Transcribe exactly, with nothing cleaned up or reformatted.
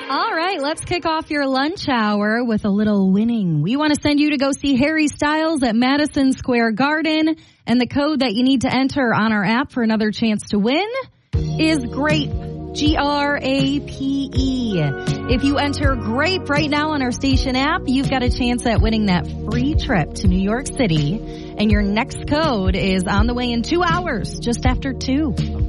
All right, let's kick off your lunch hour with a little winning. We want to send you to go see Harry Styles at Madison Square Garden, and the code that you need to enter on our app for another chance to win is GRAPE, G R A P E. If you enter GRAPE right now on our station app, you've got a chance at winning that free trip to New York City, and your next code is on the way in two hours, just after two.